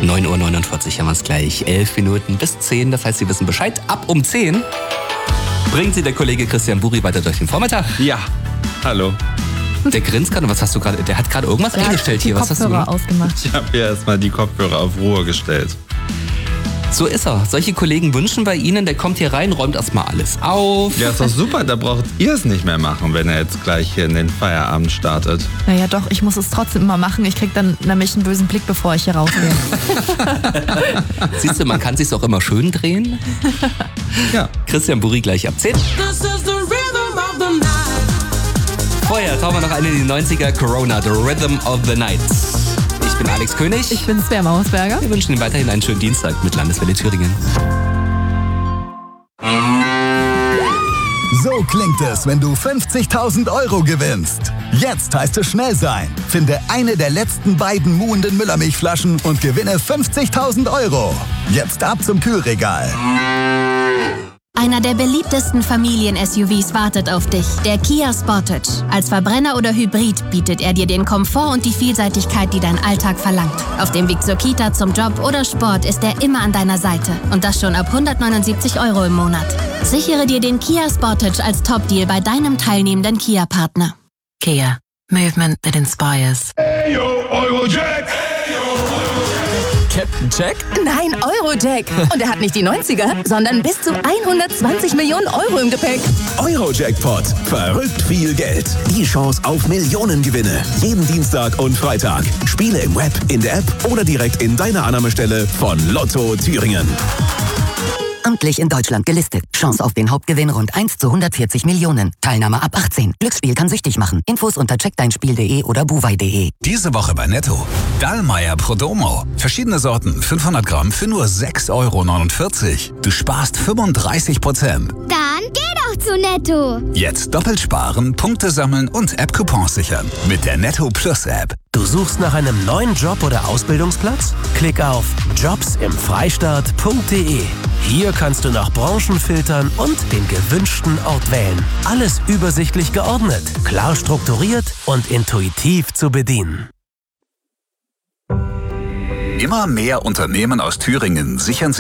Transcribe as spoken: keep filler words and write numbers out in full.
neun Uhr neunundvierzig haben wir es gleich. Elf Minuten bis zehn, das heißt, Sie wissen Bescheid. Ab um zehn bringt Sie der Kollege Christian Buri weiter durch den Vormittag. Ja, hallo. Der grinst gerade. Was hast du gerade? Der hat gerade irgendwas Der eingestellt hat die hier. Was hast du Kopfhörer gemacht? ausgemacht. Ich habe hier erstmal die Kopfhörer auf Ruhe gestellt. So ist er. Solche Kollegen wünschen bei Ihnen, der kommt hier rein, räumt erstmal alles auf. Ja, ist doch super, da braucht ihr es nicht mehr machen, wenn er jetzt gleich hier in den Feierabend startet. Naja doch, ich muss es trotzdem immer machen. Ich krieg dann nämlich einen bösen Blick, bevor ich hier rausgehe. Siehst du, man kann sich's auch immer schön drehen. Ja. Christian Buri gleich ab zehn. Vorher tauchen wir noch eine in die neunziger. Corona, The Rhythm of the Night. Ich bin Alex König. Ich bin Svea Mausberger. Wir wünschen Ihnen weiterhin einen schönen Dienstag mit Landeswelle Thüringen. So klingt es, wenn du fünfzigtausend Euro gewinnst. Jetzt heißt es schnell sein. Finde eine der letzten beiden muhenden Müllermilchflaschen und gewinne fünfzigtausend Euro. Jetzt ab zum Kühlregal. Einer der beliebtesten Familien-S U Vs wartet auf dich, der Kia Sportage. Als Verbrenner oder Hybrid bietet er dir den Komfort und die Vielseitigkeit, die dein Alltag verlangt. Auf dem Weg zur Kita, zum Job oder Sport ist er immer an deiner Seite. Und das schon ab hundertneunundsiebzig Euro im Monat. Sichere dir den Kia Sportage als Top-Deal bei deinem teilnehmenden Kia-Partner. Kia. Movement that inspires. Hey, yo, Eurojack! Captain Jack? Nein, Eurojack. Und er hat nicht die neunziger, sondern bis zu hundertzwanzig Millionen Euro im Gepäck. Eurojackpot. Verrückt viel Geld. Die Chance auf Millionengewinne. Jeden Dienstag und Freitag. Spiele im Web, in der App oder direkt in deiner Annahmestelle von Lotto Thüringen. Amtlich in Deutschland gelistet. Chance auf den Hauptgewinn rund eins zu hundertvierzig Millionen. Teilnahme ab achtzehn. Glücksspiel kann süchtig machen. Infos unter check dein spiel punkt de oder buwei punkt de. Diese Woche bei Netto. Dallmayr Prodomo. Verschiedene Sorten, fünfhundert Gramm für nur sechs Euro neunundvierzig. Du sparst fünfunddreißig Prozent. Dann geh doch zu Netto. Jetzt doppelt sparen, Punkte sammeln und App-Coupons sichern. Mit der Netto Plus App. Du suchst nach einem neuen Job oder Ausbildungsplatz? Klick auf jobs im freistaat punkt de. Hier kannst du nach Branchen filtern und den gewünschten Ort wählen. Alles übersichtlich geordnet, klar strukturiert und intuitiv zu bedienen. Immer mehr Unternehmen aus Thüringen sichern sich